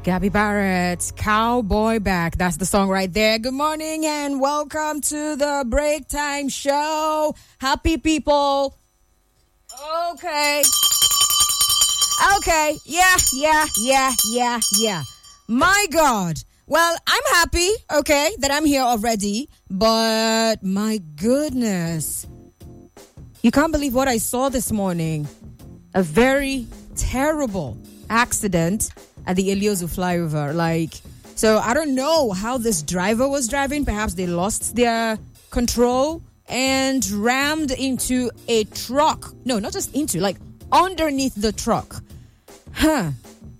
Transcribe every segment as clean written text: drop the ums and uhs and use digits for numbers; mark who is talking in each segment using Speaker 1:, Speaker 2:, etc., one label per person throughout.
Speaker 1: Gabby Barrett, Cowboy Back. That's the song right there. Good morning and welcome to the Break Time Show. Happy people. Okay. Yeah. My God. Well, I'm happy, okay, that I'm here already. But my goodness. You can't believe what I saw this morning. A very terrible accident at the Eliozu flyover. So I don't know how this driver was driving. Perhaps they lost their control and rammed into a truck. No, not just into, underneath the truck. I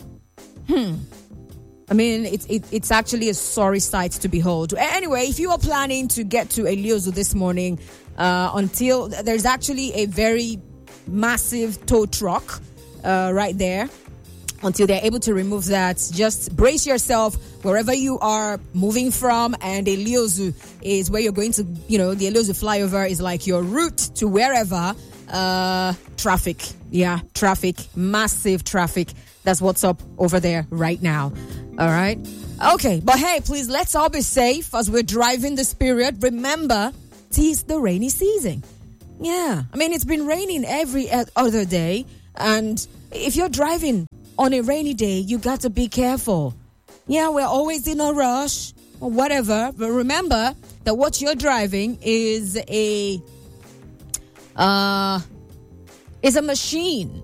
Speaker 1: mean, it's actually a sorry sight to behold. Anyway, if you are planning to get to Eliozu this morning, until there's actually a very massive tow truck right there. Until they're able to remove that, just brace yourself wherever you are moving from. And Eliozu is where you're going to, the Eliozu flyover is like your route to wherever. Traffic. Yeah, traffic. Massive traffic. That's what's up over there right now. All right. Okay. But hey, please, let's all be safe as we're driving this period. Remember, tis the rainy season. Yeah. I mean, it's been raining every other day. And if you're driving on a rainy day, you got to be careful. Yeah, we're always in a rush or whatever. But remember that what you're driving is a machine.